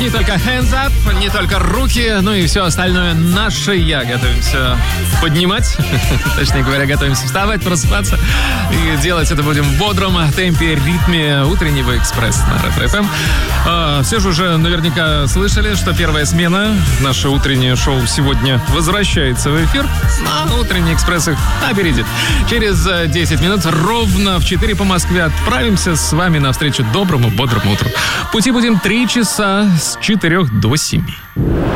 Не только hands up, не только руки, но и все остальное наше я готовимся поднимать. Точнее говоря, готовимся вставать, просыпаться. И делать это будем в бодром темпе, ритме утреннего экспресса на Ретро-ФМ. Все же уже наверняка слышали, что первая смена, наше утреннее шоу сегодня возвращается в эфир. А утренний экспресс их опередит. Через 10 минут ровно в 4 по Москве отправимся с вами навстречу доброму, бодрому утру. В пути будем 3 часа с 4 до 7.